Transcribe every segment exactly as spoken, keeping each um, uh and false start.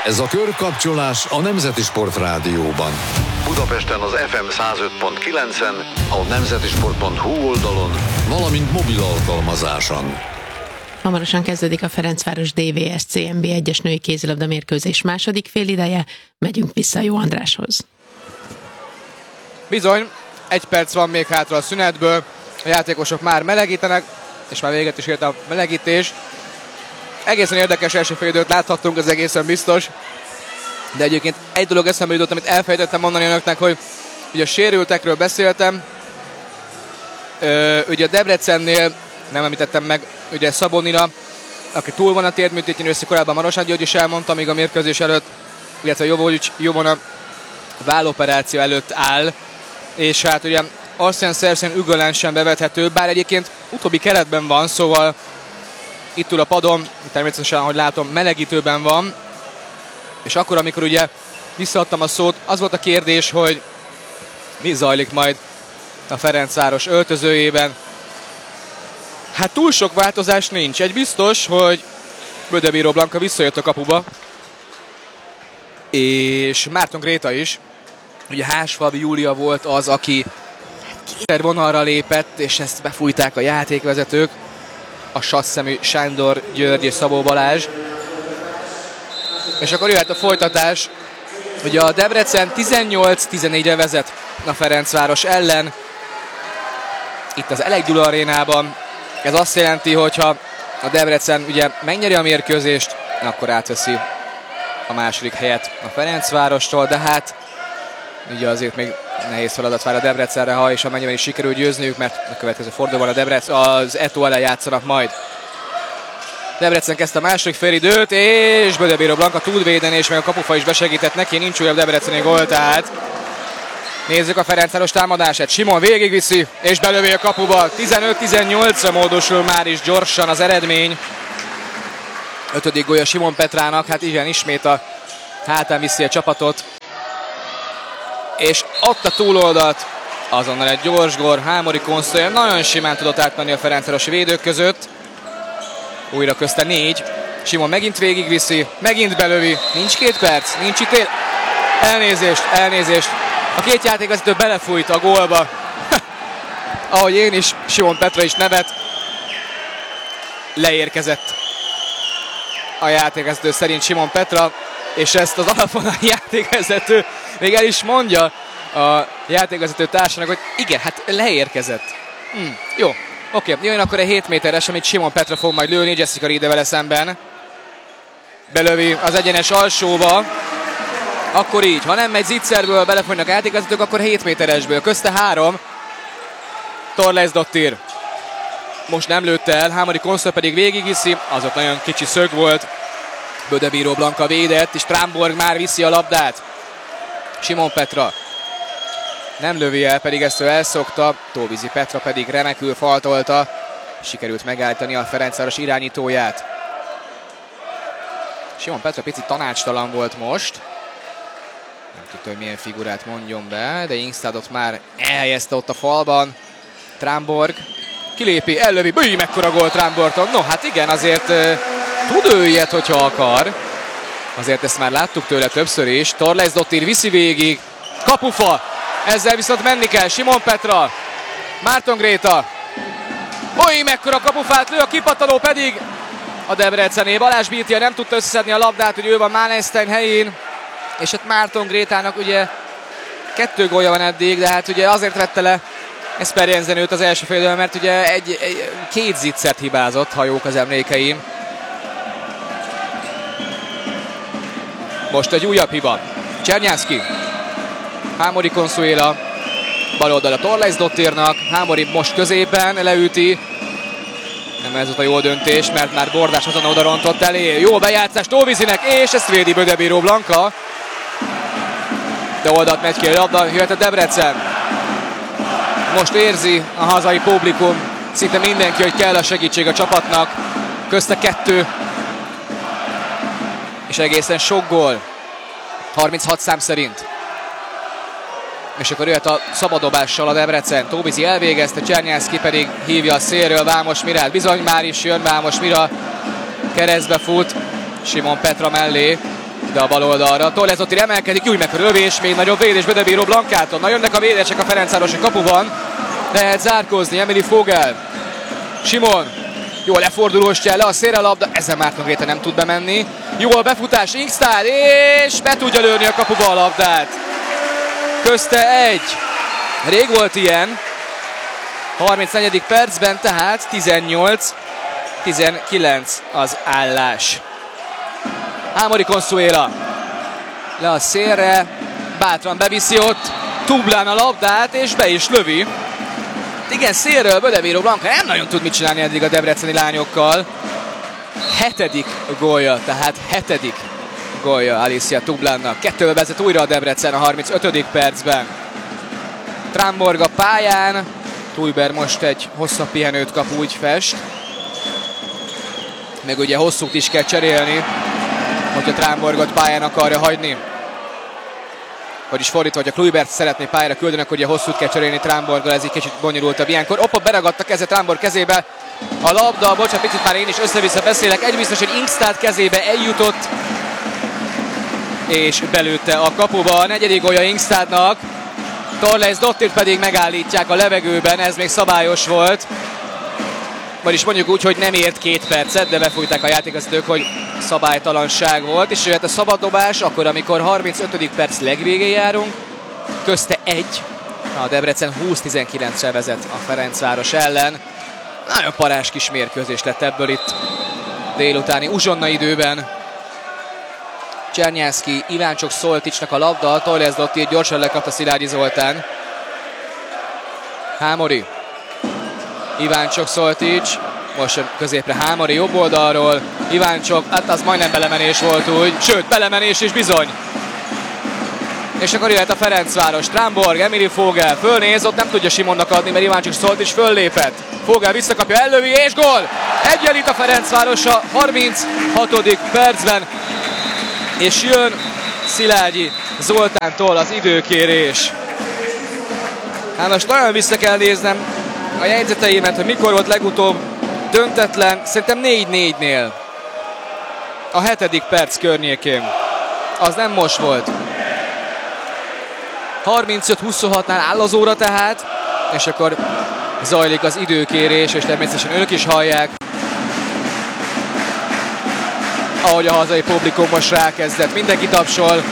Ez a körkapcsolás a Nemzeti Sport Rádióban. Budapesten az ef em száz öt pont kilencen, a nemzetisport pont hu oldalon, valamint mobil alkalmazáson. Hamarosan kezdődik a Ferencváros dé vé es cé em bé egyes női kézilabda mérkőzés második félideje. Megyünk vissza Jó Andráshoz. Bizony, egy perc van még hátra a szünetből, a játékosok már melegítenek, és már véget is ért a melegítés. Egészen érdekes első félidőt láthattunk, ez egészen biztos. De egyébként egy dolog eszembe jutott, amit elfelejtettem mondani önöknek, hogy ugye a sérültekről beszéltem. Ö, ugye a Debrecennél nem említettem meg, ugye Szabonira, aki túl van a térdműtétjén, össze korábban Marosan György is elmondta, még a mérkőzés előtt, illetve Jovovics Jovona válloperáció előtt áll, és hát ugye Arsene Sersen Ügölán sem bevethető, bár egyébként utóbbi keretben van, szóval itt ül a padon, természetesen, ahogy látom, melegítőben van, és akkor, amikor ugye visszaadtam a szót, az volt a kérdés, hogy mi zajlik majd a Ferencváros öltözőjében. Hát túl sok változás nincs. Egy biztos, hogy Bödebíró Blanka visszajött a kapuba, és Márton Gréta is. Ugye Hársfalvi Júlia volt az, aki kétszer vonalra lépett, és ezt befújták a játékvezetők. A sasszemű Sándor György és Szabó Balázs. És akkor jöhet a folytatás. Ugye a Debrecen tizennyolc tizennégyre vezet a Ferencváros ellen. Itt az Elek Gyula arénában. Ez azt jelenti, hogyha a Debrecen ugye megnyeri a mérkőzést, akkor átveszi a második helyet a Ferencvárostól, de hát ugye azért még nehéz feladat vár a Debrecenre, ha és amennyiben is sikerül győzniük, mert a következő fordulóban a Debrecen, az Eto ellen játszanak majd. Debrecen kezdte a második félidőt, és Bödebíró Blanka tud védeni, és még a kapufa is besegített neki, nincs újabb debreceni gól, tehát nézzük a Ferencváros támadását. Simon végigviszi, és belövi a kapuba. tizenöt tizennyolcra módosul már is gyorsan az eredmény. Ötödik gólya Simon Petrának, hát igen, ismét a hátán viszi a csapatot. És ott a túloldalt, azonnal egy gyors gól, Hámori Konszolja nagyon simán tudott átmenni a Ferencváros védők között. Újra közte négy. Simon megint végigviszi, megint belövi. Nincs két perc, nincs ítél. Elnézést, elnézést. A két játékvezető belefújt a gólba. Ahogy én is, Simon Petra is nevet. Leérkezett a játékvezető szerint Simon Petra, és ezt az alapvonal játékvezető még el is mondja a játékvezető társának, hogy igen, hát leérkezett. Hm, jó, oké, jön akkor egy hét méteres, amit Simon Petra fog majd lőni, Jessica Riede vele szemben. Belövi az egyenes alsóba. Akkor így, ha nem megy zicserből, belefogynak a játékvezetők, akkor hét méteresből. Közte három. Torlesdottir most nem lőtte el, Hámori Konszol pedig végigviszi, az ott nagyon kicsi szög volt. Bödebíró Blanka védett, és Tramborg már viszi a labdát. Simon Petra nem lövi el, pedig ezt ő elszokta. Tóvízi Petra pedig remekül faltolta. Sikerült megállítani a Ferencváros irányítóját. Simon Petra picit tanácstalan volt most. Nem tudta, hogy milyen figurát mondjon be, de Ingstadot már elhelyezte ott a falban. Tramborg kilépi, ellövi, bőj, mekkora gól Tramborgtól. No, hát igen, azért uh, tud ő ilyet, hogyha akar. Azért ezt már láttuk tőle többször is. Torlesdottir viszi végig. Kapufa! Ezzel viszont menni kell. Simon Petra. Márton Gréta. Oly, mekkora kapufát lő, a kipataló pedig a Debrecené. Balázs Bírtia nem tudta összeszedni a labdát, hogy ő van Mánestein helyén. És hát Márton Grétának ugye kettő gólja van eddig, de hát ugye azért vette le Esper Jensen őt az első félidőben, mert ugye egy, egy, két zicsert hibázott, ha jók az emlékeim. Most egy újabb hiba. Csernyánszky. Hámori Consuela. Bal oldal a Torlesdottirnak. Hámori most középen leüti. Nem ez volt a jó döntés, mert már Bordás azon oda rontott elé. Jó bejátszás Tóvízinek, és ezt védi Bödebíró Blanka. De oldalt megy ki a labda, jöhet a Debrecen. Most érzi a hazai publikum, szinte mindenki, hogy kell a segítség a csapatnak. Közte kettő. És egészen sok gól. harminchat szám szerint. És akkor jöhet a szabadobással a Debrecen. Tóvízi elvégezte, Csernyánszky pedig hívja a szélről Vámos Mirát. Bizony már is jön Vámos Mira. Keresztbe fut Simon Petra mellé. de a bal oldalra. Torlezotti emelkedik, Gyújt meg a lövés, még nagyobb védés Bödebíró Blankától. Nagyon jönnek a védések a Ferencvárosi kapuban. Lehet zárkózni, Emily Fogel. Simon. Jó lefordulós le a szélre labda, ezen Márton Gréta nem tud bemenni. Jó a befutás, Ingstad, és be tudja lőni a kapuba a labdát. Közte egy. Rég volt ilyen. harmincnegyedik percben, tehát tizennyolc tizenkilenc az állás. Hámori Consuela. Le a szélre, bátran beviszi ott Tublán a labdát, és be is lövi. Igen, szélről Bödebíró Blanka nem nagyon tud mit csinálni eddig a debreceni lányokkal. Hetedik gólja, tehát hetedik gólja Alicia Tublánnak. Kettővel vezet újra a Debrecen a harmincötödik percben. Tramborg a pályán. Tujber most egy hosszabb pihenőt kap, úgy fest. Meg ugye hosszút is kell cserélni, hogyha Tramborgot pályán akarja hagyni. Vagyis fordítva, hogy a Kluibert szeretné pályára küldeni, akkor ugye hosszút kell cserélni Tramborggal, ez egy kicsit bonyolultabb ilyenkor. Oppa, beragadt a keze Tramborg kezébe. A labda, bocsánat, picit már én is össze-vissza beszélek. Egy biztos, hogy Ingstad kezébe eljutott, és belőtte a kapuba. A negyedik gólja Ingstadnak. Torleis Dottirt pedig megállítják a levegőben, ez még szabályos volt. Vagyis mondjuk úgy, hogy nem ért két percet, de befújták a játékvezetők, hogy szabálytalanság volt. És jöhet a szabaddobás, akkor amikor harmincötödik perc legvégén járunk. Közte egy. A Debrecen húsz tizenkilenccel vezet a Ferencváros ellen. Nagyon parás kis mérkőzés lett ebből itt délutáni uzsonna időben. Csernyánszky, Iváncsok Szolticsnak a labda, Torleis Dotti gyorsan lekapta Szilágyi Zoltán. Hámori. Iváncsok Szoltics, most középre Hámori jobb oldalról. Iváncsok, hát az majdnem belemenés volt úgy, sőt belemenés is bizony. És akkor jöhet a Ferencváros. Tramborg, Emily Fogel fölnéz, ott nem tudja Simonnak adni, mert Iváncsok Szoltics föllépett. Fogel visszakapja, ellövi és gól! Egyenlít a Ferencváros a harminchatodik percben. És jön Szilágyi Zoltántól az időkérés. Hát most nagyon vissza kell néznem a jegyzeteimet, hogy mikor volt legutóbb döntetlen, szerintem négy négynél. A hetedik perc környékén. Az nem most volt. harmincöt huszonhatnál áll az óra tehát, és akkor zajlik az időkérés, és természetesen önök is hallják, ahogy a hazai publikum most rákezdett. Mindenki tapsol.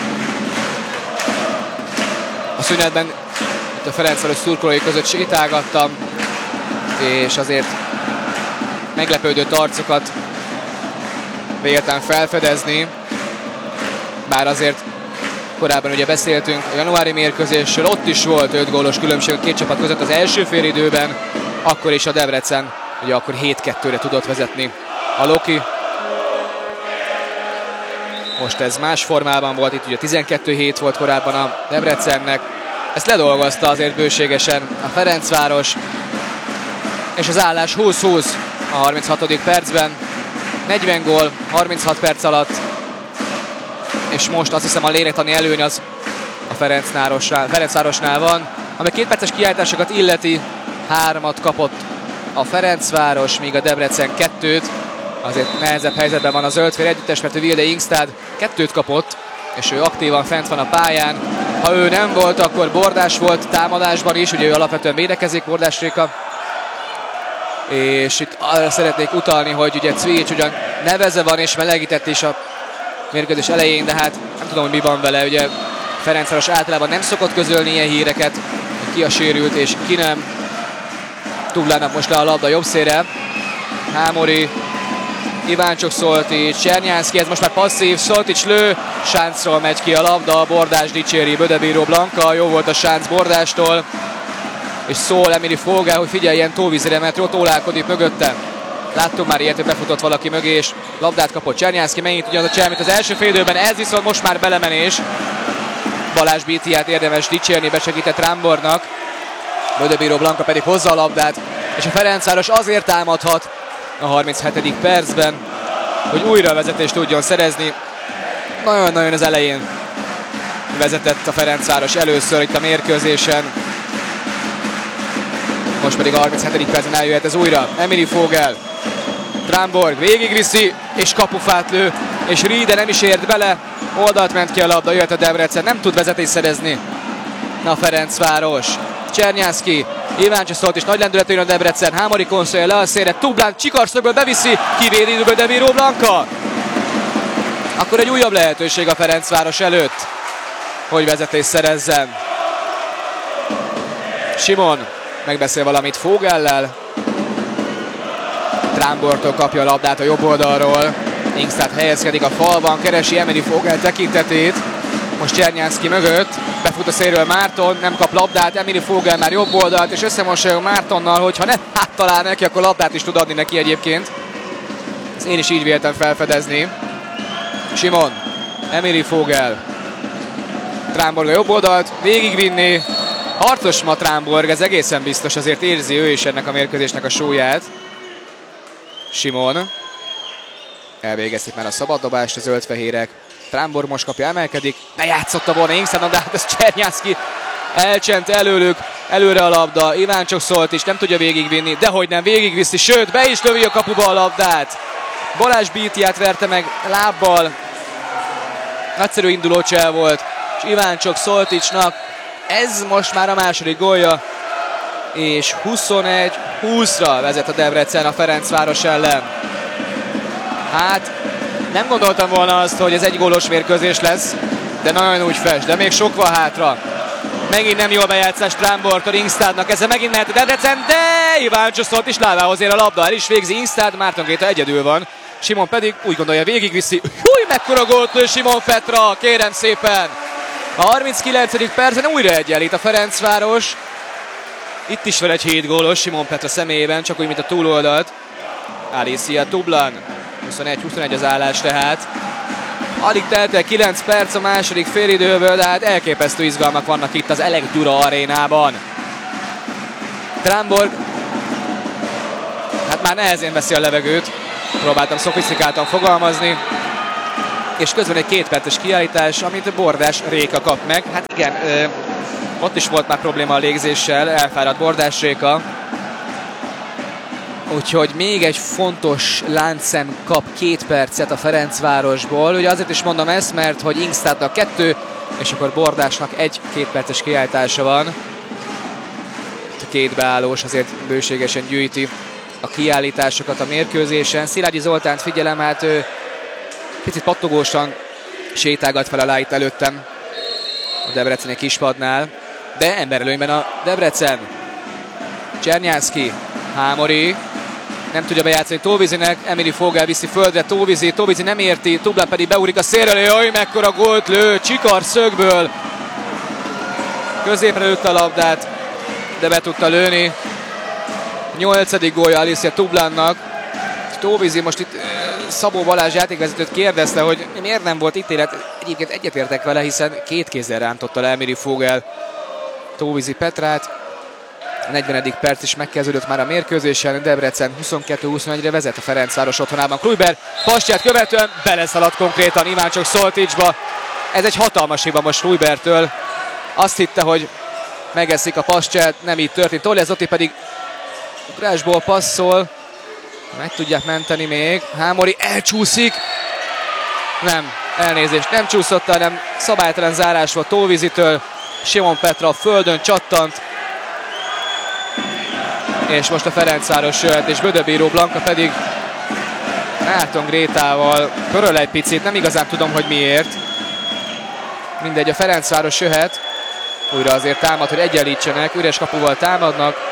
A szünetben itt a Ferencváros szurkolói között sétálgattam, és azért meglepődött arcokat véltem felfedezni. Bár azért korábban ugye beszéltünk a januári mérkőzésről, ott is volt öt gólos különbség a két csapat között az első félidőben, akkor is a Debrecen ugye akkor hét kettőre tudott vezetni a Loki. Most ez más formában volt, itt ugye tizenkettő hét volt korábban a Debrecennek. Ezt ledolgozta azért bőségesen a Ferencváros. És az állás húsz húsz a harminchatodik percben. negyven gól, harminchat perc alatt. És most azt hiszem a lélektani előny az a Ferencvárosnál, Ferencvárosnál van. Ami két perces kiállításokat illeti, hármat kapott a Ferencváros, míg a Debrecen kettőt. Azért nehezebb helyzetben van a zöldfél együttes, mert a Vilde Ingstad kettőt kapott, és ő aktívan fent van a pályán. Ha ő nem volt, akkor Bordás volt támadásban is, ugye ő alapvetően védekezik, Bordás Réka. És itt arra szeretnék utalni, hogy ugye Cvijics ugyan neveze van, és melegített is a mérkőzés elején, de hát nem tudom, hogy mi van vele, ugye Ferencváros általában nem szokott közölni ilyen híreket, ki a sérült és ki nem. Tublának most le a labda jobb szélre. Hámori, Iváncsok Szoltics, Csernyánszky, ez most már passzív, Szoltics lő, sáncról megy ki a labda, Bordás dicséri Bödebíró Blanka, jó volt a sánc Bordástól, és szól Emily Fogel, hogy figyeljen tóvízre, mert ott ólálkodik mögötte. Láttuk már ilyet, hogy befutott valaki mögé, és labdát kapott Csernyánszky, megint ugyanaz a Csernyánszky az első félidőben, ez viszont most már belemenés. Balázs Bítiát érdemes dicsérni, besegített Tramborgnak, Bödebíró Blanka pedig hozza a labdát, és a Ferencváros azért támadhat a harminchetedik percben, hogy újra vezetést tudjon szerezni. Nagyon-nagyon az elején vezetett a Ferencváros először itt a mérkőzésen. Most pedig a harminchetedik percben eljöhet ez újra. Emily Fogel. Tramborg végigviszi, és kapufát lő, és Riede nem is ért bele, oldalt ment ki a labda, jöhet a Debrecen, nem tud vezetést szerezni a Ferencváros. Csernyánszky, Iváncsó szólt is nagy lendületű a Debrecen, Hámori konszolja le a szélre, Tublán csikarszögből beviszi, kivédi Bödebíró Blanka. Akkor egy újabb lehetőség a Ferencváros előtt, hogy vezetést szerezzen. Simon megbeszél valamit Fogellel. Tramborgtól kapja a labdát a jobb oldalról. Ingstad helyezkedik a falban, keresi Emily Fogel tekintetét. Most Csernyánszky mögött, befut a szélről Márton, nem kap labdát, Emily Fogel már jobb oldalt, és összemosolyog Mártonnal, hogyha nem áttalál neki, akkor labdát is tud adni neki egyébként. Ezt én is így véltem felfedezni. Simon, Emily Fogel. Tramborg a jobb oldalt, végigvinni. Harcos ma Tramborg, ez egészen biztos, azért érzi ő is ennek a mérkőzésnek a súlyát. Simon. Elvégezték már a szabaddobást a zöldfehérek. Tramborg most kapja, emelkedik. Bejátszotta volna Ingstadon, de hát ez Csernyánszky elcsent előlük. Előre a labda, Iváncsok szólt is, nem tudja végigvinni, dehogy nem, végigviszi, sőt, be is lövi a kapuba a labdát. Balázs Bítiát verte meg lábbal. Nagyszerű indulócsel volt, és Iváncsok Szolticsnak ez most már a második gólja, és huszonegy húszra vezet a Debrecen a Ferencváros ellen. Hát nem gondoltam volna azt, hogy ez egy gólos mérkőzés lesz, de nagyon úgy fest, de még sok van hátra. Megint nem jó a bejátszás Tramborgtól Ingstadnak, ezzel megint lehet a Debrecen, de Iváncsó szólt is lábához ér a labda, el is végzi Ingstad, Márton Géta egyedül van. Simon pedig úgy gondolja, végigviszi. Húj, mekkora gólt lő Simon Petra, kérem szépen! A harminckilencedik percben újra egyenlít a Ferencváros. Itt is van egy hét gólos Simon Petra személyében, csak úgy, mint a túloldalt. Alicia Tublan, huszonegy huszonegy az állás tehát. Alig telt el kilenc perc a második félidőből, de hát elképesztő izgalmak vannak itt az Elek Gyura arénában. Tramborg hát már nehezén veszi a levegőt, próbáltam szofisztikáltan fogalmazni, és közben egy kétperces kiállítás, amit Bordás Réka kap meg. Hát igen, ö, ott is volt már probléma a légzéssel, elfáradt Bordás Réka. Úgyhogy még egy fontos láncszem kap két percet a Ferencvárosból. Ugye azért is mondom ezt, mert hogy Ingstadnak kettő, és akkor Bordásnak egy kétperces kiállítása van. A két beállós azért bőségesen gyűjti a kiállításokat a mérkőzésen. Szilágyi Zoltánt figyelem, hát ő picit pattogósan sétálgat fel alá itt előttem a debreceni kispadnál, de emberelőnyben a Debrecen. Csernyánszky, Hámori, nem tudja bejátszani Tóvizinek, Emily Fogel viszi földre, Tóvizi, Tóvizi nem érti, Tublán pedig beúrik a szélre, jaj, mekkora gólt lő, csikar szögből. Középre lőtte a labdát, de be tudta lőni. Nyolcadik gólja Alicia Tublánnak. Tóvizi most itt Szabó Balázs játékvezetőt kérdezte, hogy miért nem volt ítélet. Egyébként egyetértek vele, hiszen két kézzel rántotta le Emily Fogel Tóvizi Petrát. A negyvenedik perc is megkezdődött már a mérkőzésen. Debrecen huszonkettő huszonegyre vezet a Ferencváros otthonában. Kluiber Pastját követően beleszaladt konkrétan Iváncsok Szolticsba. Ez egy hatalmas hiba most Kluibertől. Azt hitte, hogy megeszik a Pastját, nem így történt. Tolle Zoti pedig ugrásból passzol. Meg tudják menteni még. Hámori elcsúszik. Nem, elnézést, nem csúszott, hanem szabálytalan zárás volt Tóvizitől. Simon Petra a földön csattant. És most a Ferencváros jöhet, és Bödebíró Blanka pedig Márton Grétával pöröl egy picit, nem igazán tudom, hogy miért. Mindegy, a Ferencváros jöhet. Újra azért támad, hogy egyenlítsenek, üres kapuval támadnak.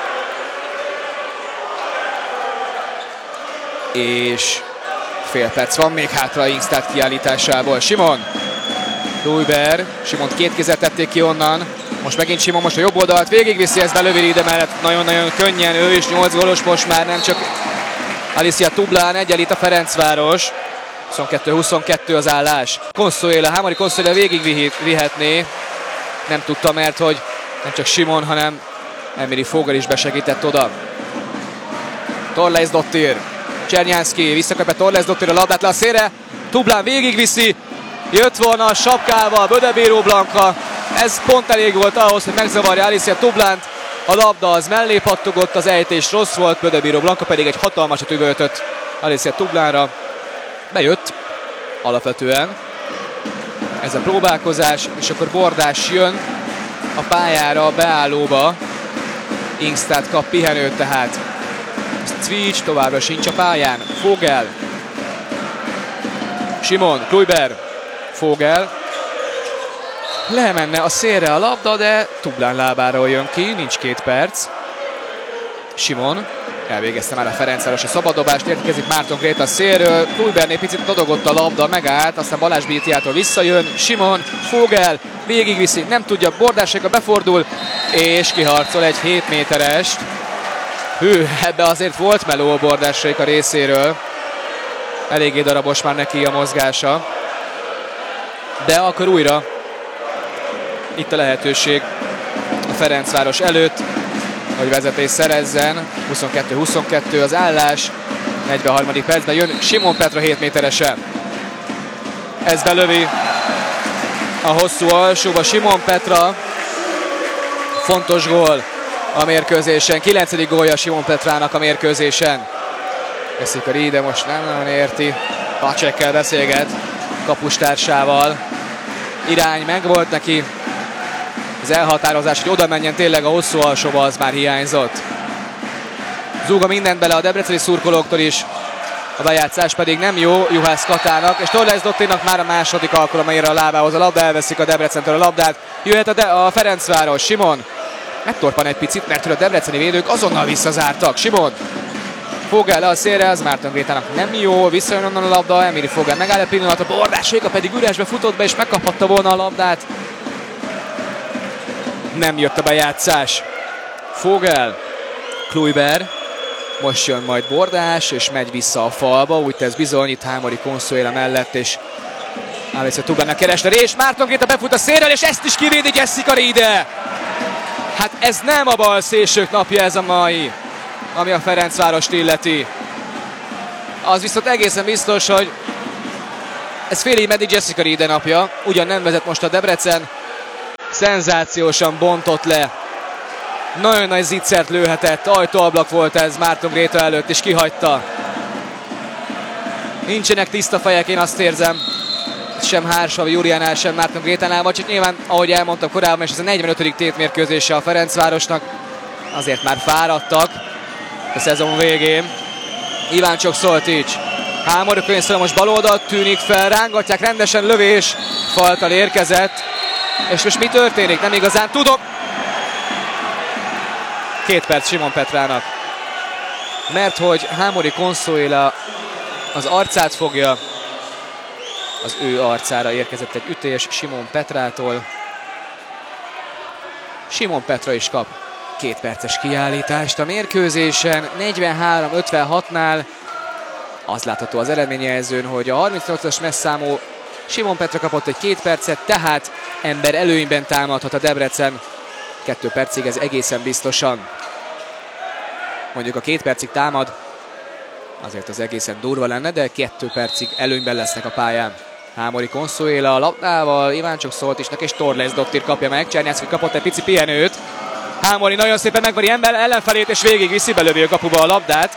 És fél perc van még hátra Ingstad kiállításából. Simon, Kluiber, Simont két kézzel tették ki onnan. Most megint Simon, most a jobb oldalt végigviszi, ez belövi ide mellett nagyon-nagyon könnyen, ő is nyolc gólos most már, nem csak Alicia Tublán, egyenlít a Ferencváros. huszonkettő huszonkettő az állás. Consuela, Hámori Consuela végig vihetné. Nem tudta, mert hogy nem csak Simon, hanem Emily Fogel is besegített oda. Torleisdottir, Csernyánszky, visszakapja Torleisdottir a labdát le a szélre. Tublán végigviszi, jött volna a sapkával Bödebíró Blanka. Ez pont elég volt ahhoz, hogy megzavarja Alicia Tublánt. A labda az mellé pattogott, az ejtés rossz volt, Bödebíró Blanka pedig egy hatalmasat üvöltött Alicia Tublánra. Bejött alapvetően ez a próbálkozás, és akkor Bordás jön a pályára, a beállóba. Ingstad kap pihenőt tehát. Cvics továbbra sincs a pályán. Vogel. Simon, Kluiber. Vogel. Lemenne a szélre a labda, de Tublán lábáról jön ki, nincs két perc. Simon. Elvégezte már a Ferencváros a szabaddobást, érkezik Márton Gréta szélről. Kluibernél picit dadogott a labda, megállt, aztán Balázs Bítiától visszajön. Simon, Vogel, végigviszi, nem tudja, Bordáséka befordul, és kiharcol egy hét méterest. Hű, ebbe azért volt meló a Bordáséka részéről. Eléggé darabos már neki a mozgása. De akkor újra itt a lehetőség a Ferencváros előtt, hogy vezetés szerezzen. huszonkettő huszonkettő az állás. negyvenharmadik percben jön Simon Petra hét méteresen. Ez belövi a hosszú alsóba Simon Petra. Fontos gól a mérkőzésen. kilencedik gólja Simon Petrának a mérkőzésen. Eszik a Riede most nem nagyon érti. Pacsekkel beszélget kapustársával. Irány megvolt neki. Az elhatározás, hogy oda menjen tényleg a hosszú alsóba, az már hiányzott. Zúga mindent bele a debreceni szurkolóktól is. A bejátszás pedig nem jó Juhász Katának, és Torres Dottirnak már a második alkalommal ér a lábához a labda, elveszik a Debrecentől a labdát. Jöhet a, De a Ferencváros, Simon. Megtorpan egy picit, mert a debreceni védők azonnal visszazártak. Simon. Vogel le a szélre, az Márton Grétának nem jó, visszajön onnan a labda, Emiri Vogel megáll egy pillanat, a Bordáséka pedig üresbe futott be, és megkaphatta volna a labdát. Nem jött a bejátszás. Vogel, Kluiber, most jön majd Bordás, és megy vissza a falba, úgy tesz bizony, itt Hámori Consuela mellett, és Alicia Tublának keresne, és Márton Gréta befut a szélrel, és ezt is kivédi Jessica Riede. Hát ez nem a bal szélsők napja ez a mai, ami a Ferencvárost illeti. Az viszont egészen biztos, hogy ez félig meddig Jessica Riede napja, ugyan nem vezet most a Debrecen, szenzációsan bontott le. Nagyon nagy zicsert lőhetett, ajtóablak volt ez Márton Gréta előtt, és kihagyta. Nincsenek tiszta fejek, én azt érzem. Sem Hársfavi Júliánál, sem Márton Grétánál, vagy csak nyilván, ahogy elmondtam korábban, és ez a negyvenötödik tétmérkőzése a Ferencvárosnak. Azért már fáradtak a szezon végén. Iváncsok Szoltics. Hámori Consuela most baloldalt tűnik fel, rángatják rendesen, lövés. Faltal érkezett. És most mi történik? Nem igazán tudom. Két perc Simon Petrának. Mert hogy Hámori Consuela az arcát fogja, az ő arcára érkezett egy ütés Simon Petrától. Simon Petra is kap két perces kiállítást a mérkőzésen. negyvenhárom ötvenhatnál az látható az eredményjelzőn, hogy a harmincnyolcas messzámú Simon Petra kapott egy két percet, tehát ember előnyben támadhat a Debrecen. Kettő percig ez egészen biztosan. Mondjuk a két percig támad, azért az egészen durva lenne, de kettő percig előnyben lesznek a pályán. Hámori Consuela a labdával, Iváncsok Szolticsnak, és Torres Dottir kapja meg. Csernyászki kapott egy pici pihenőt. Hámori nagyon szépen megveri ember ellenfelét, és végig viszi, belövi a kapuba a labdát.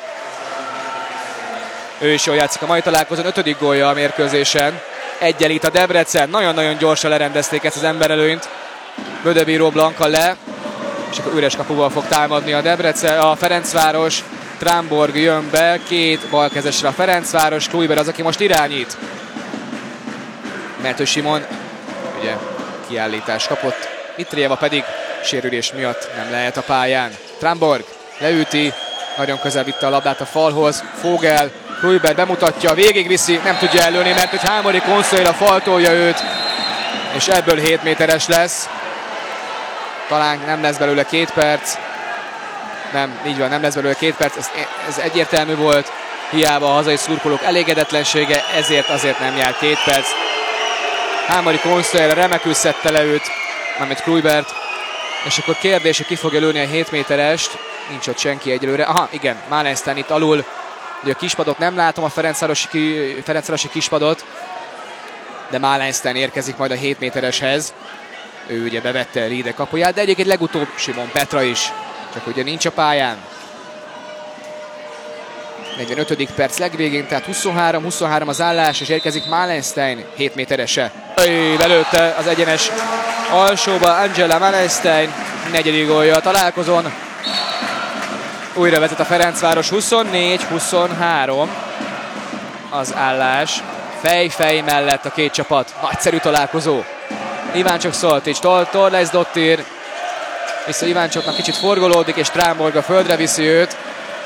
Ő is jól játszik a mai találkozón, ötödik gólja a mérkőzésen. Egyenlít a Debrecen, nagyon-nagyon gyorsan lerendezték ezt az emberelőnyt. Bödebíró Blanka le, és akkor üres kapuval fog támadni a Debrecen, a Ferencváros. Tramborg jön be, két balkezesre a Ferencváros, Kluiber az, aki most irányít. Mert ő Simon ugye kiállítást kapott, Mitrieva pedig sérülés miatt nem lehet a pályán. Tramborg leüti, nagyon közel vitte a labdát a falhoz, Vogel, Kluiber bemutatja, végigviszi, nem tudja előni, mert hogy Hámori Consuela faltolja őt, és ebből hét méteres lesz. Talán nem lesz belőle két perc. Nem, így van, nem lesz belőle két perc, ez, ez egyértelmű volt. Hiába a hazai szurkolók elégedetlensége, ezért azért nem jár két perc. Hámori Consuela remekül szedte le őt, amit Kluibert. És akkor kérdés, hogy ki fogja lőni a hét méterest. Nincs ott senki egyelőre. Aha, igen, Máleinstein itt alul. Ugye a kispadot nem látom, a Ferencvárosi, ki, Ferencvárosi kispadot. De Máleinstein érkezik majd a hét métereshez. Ő ugye bevette Riede kapuját, de egyébként legutóbb Simon Petra is. Csak ugye nincs a pályán. negyvenötödik perc legvégén, tehát huszonhárom huszonhárom az állás, és érkezik Malenstein hét méterese. Belőtte az egyenes alsóba Angela Malenstein, negyedik gólja a találkozón. Újra vezet a Ferencváros, huszonnégy huszonhárom az állás. Fej-fej mellett a két csapat. Nagyszerű találkozó. Iváncsok Szoltics, Torlejsdottir. Vissza Iváncsoknak kicsit forgolódik, és Tránborg a földre viszi őt.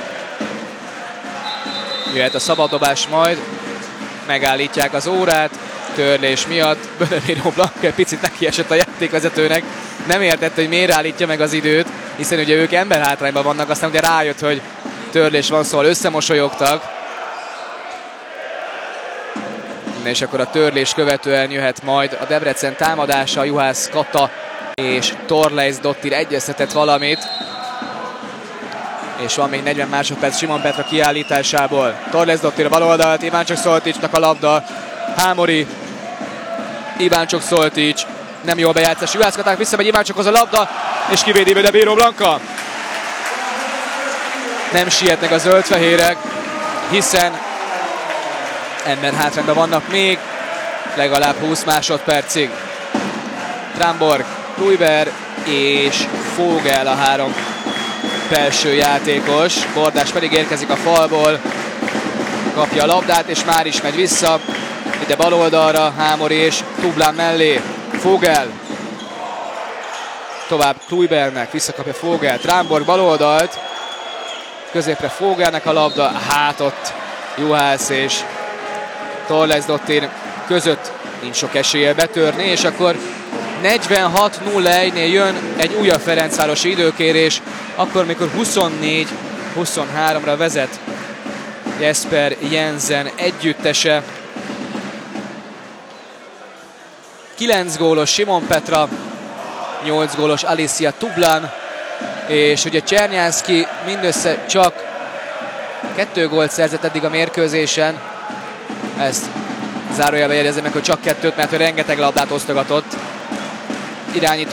Jöhet a szabaddobás majd. Megállítják az órát. Törlés miatt Bönemiro Blanca picit neki esett a játékvezetőnek. Nem értette, hogy miért állítja meg az időt, hiszen ugye ők emberhátrányban vannak, aztán ugye rájött, hogy törlés van, szóval összemosolyogtak. És akkor a törlés követően jöhet majd a Debrecen támadása, Juhász Kata és Torlejsdottir egyeztetett valamit. És van még negyven másodperc Simon Petra kiállításából. Torlejsdottir a bal oldalt, Iváncsok Szolticsnak a labda. Hámori, Iváncsok Szoltics, nem jól bejátszás, Juhász Katának visszamegy Iváncsokhoz a labda, és kivédi Bönemiro Blanca. Nem sietnek a zöldfehérek, hiszen ember hátrányban vannak még legalább húsz másodpercig. Tránborg, Kluiber és Fogel a három belső játékos. Bordás pedig érkezik a falból, kapja a labdát, és már is megy vissza. Ide bal oldalra, Hámori és Tublán mellé. Fogel. Tovább Kluibernek, visszakapja Fogel. Tránborg bal oldalt. Középre Fogelnek a labda, hát ott Juhász és Torlejsdottir között nincs sok esélye betörni, és akkor negyvenhat nulla egynél jön egy újabb ferencvárosi időkérés, akkor mikor huszonnégy huszonháromra vezet Jesper Jensen együttese. kilenc gólos Simon Petra, nyolc gólos Alicia Tublán, és ugye Csernyánszky mindössze csak kettő gólt szerzett eddig a mérkőzésen. Ezt zárójelbe jegyezem meg, hogy csak kettőt, mert rengeteg labdát osztogatott. Irányító